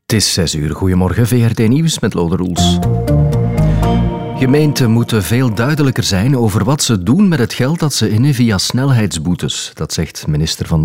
Het is 6 uur. Goedemorgen, VRT Nieuws met Lode Roels. Gemeenten moeten veel duidelijker zijn over wat ze doen met het geld dat ze innen via snelheidsboetes. Dat zegt minister van